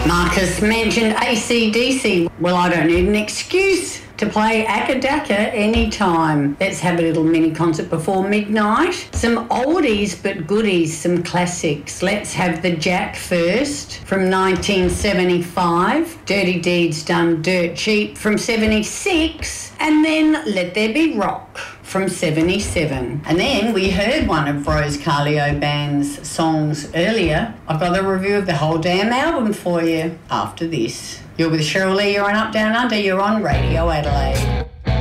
Marcus mentioned AC/DC. Well, I don't need an excuse to play Akadaka anytime. Let's have a little mini concert before midnight. Some oldies but goodies, some classics. Let's have The Jack first from 1975. Dirty Deeds Done Dirt Cheap from 76. And then Let There Be Rock from 77. And then we heard one of Rose Carleo Band's songs earlier. I've got a review of the whole damn album for you after this. You're with Cheryl Lee, you're on Up Down Under, you're on Radio Adelaide.